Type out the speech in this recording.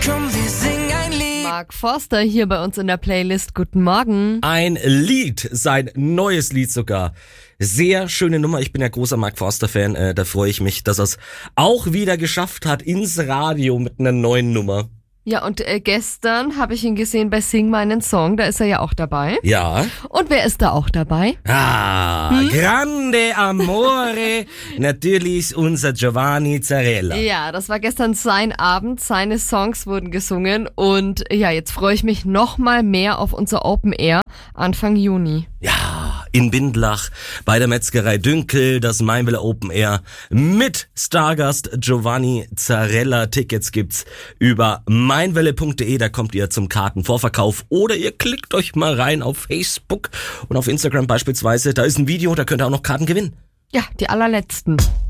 Komm, wir singen ein Lied. Mark Forster hier bei uns in der Playlist. Guten Morgen. Ein Lied, sein neues Lied sogar. Sehr schöne Nummer. Ich bin ja großer Mark Forster-Fan. Da freue ich mich, dass er es auch wieder geschafft hat ins Radio mit einer neuen Nummer. Ja, und gestern habe ich ihn gesehen bei Sing meinen Song. Da ist er ja auch dabei. Ja. Und wer ist da auch dabei? Grande Amore. Natürlich unser Giovanni Zarella. Ja, das war gestern sein Abend. Seine Songs wurden gesungen. Und ja, jetzt freue ich mich noch mal mehr auf unser Open Air Anfang Juni. Ja, in Bindlach bei der Metzgerei Dünkel, das Mainwelle Open Air mit Stargast Giovanni Zarella. Tickets gibt's über meinwelle.de, da kommt ihr zum Kartenvorverkauf oder ihr klickt euch mal rein auf Facebook und auf Instagram beispielsweise. Da ist ein Video, da könnt ihr auch noch Karten gewinnen. Ja, die allerletzten.